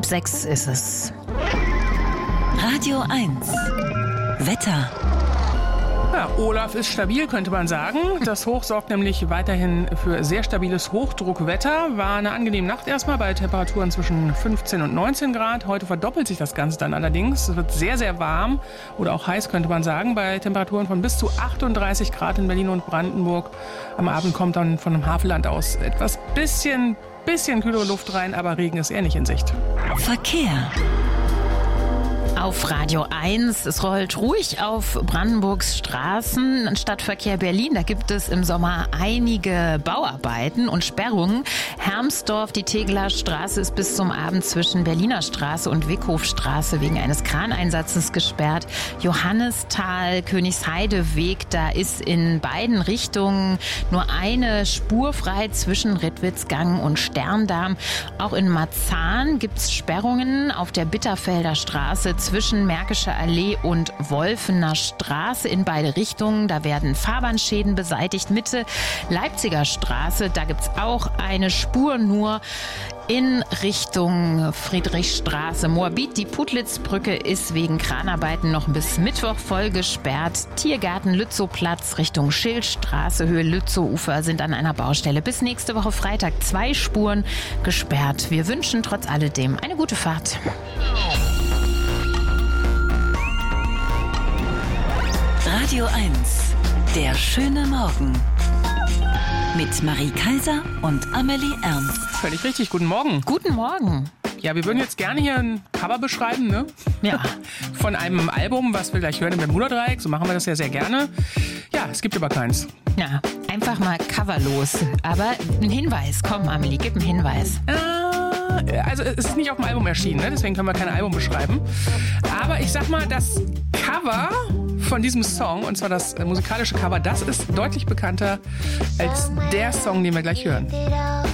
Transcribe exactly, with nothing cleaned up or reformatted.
Halb sechs ist es. Radio eins. Wetter. Ja, Olaf ist stabil, könnte man sagen. Das Hoch sorgt nämlich weiterhin für sehr stabiles Hochdruckwetter. War eine angenehme Nacht erstmal bei Temperaturen zwischen fünfzehn und neunzehn Grad. Heute verdoppelt sich das Ganze dann allerdings. Es wird sehr, sehr warm oder auch heiß, könnte man sagen, bei Temperaturen von bis zu achtunddreißig Grad in Berlin und Brandenburg. Am Abend kommt dann von dem Havelland aus etwas bisschen, bisschen kühlere Luft rein, aber Regen ist eher nicht in Sicht. Verkehr. Auf Radio eins, es rollt ruhig auf Brandenburgs Straßen. Stadtverkehr Berlin, da gibt es im Sommer einige Bauarbeiten und Sperrungen. Hermsdorf, die Tegeler Straße ist bis zum Abend zwischen Berliner Straße und Wickhofstraße wegen eines Kraneinsatzes gesperrt. Johannisthal, Königsheideweg, da ist in beiden Richtungen nur eine Spur frei zwischen Rittwitzgang und Sterndamm. Auch in Marzahn gibt es Sperrungen auf der Bitterfelder Straße zwischen Märkischer Allee und Wolfener Straße in beide Richtungen. Da werden Fahrbahnschäden beseitigt. Mitte Leipziger Straße, da gibt es auch eine Spur nur in Richtung Friedrichstraße. Moabit, die Putlitz-Brücke ist wegen Kranarbeiten noch bis Mittwoch voll gesperrt. Tiergarten Lützowplatz Richtung Schildstraße, Höhe Lützow-Ufer sind an einer Baustelle. Bis nächste Woche Freitag zwei Spuren gesperrt. Wir wünschen trotz alledem eine gute Fahrt. Radio eins. Der schöne Morgen. Mit Marie Kaiser und Amelie Ernst. Völlig richtig, guten Morgen. Guten Morgen. Ja, wir würden jetzt gerne hier ein Cover beschreiben, ne? Ja. Von einem Album, was wir gleich hören im Bermuda-Dreieck. So machen wir das ja sehr gerne. Ja, es gibt aber keins. Ja, einfach mal coverlos. Aber ein Hinweis. Komm, Amelie, gib einen Hinweis. Äh, also es ist nicht auf dem Album erschienen, ne? Deswegen können wir kein Album beschreiben. Aber ich sag mal, das Cover von diesem Song, und zwar das musikalische Cover, das ist deutlich bekannter als der Song, den wir gleich hören.